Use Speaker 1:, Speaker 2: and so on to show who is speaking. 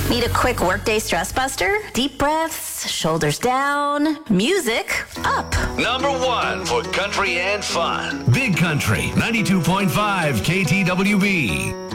Speaker 1: Need a quick workday stress buster? Deep breaths, shoulders down, music up.
Speaker 2: Number one for country and fun.
Speaker 3: Big Country, 92.5 KTWB.